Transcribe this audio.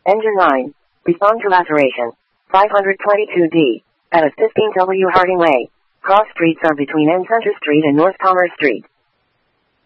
Engine 9. Respond to laceration. 522D. At a 15W Harding Way. Cross streets are between N Center Street and North Commerce Street.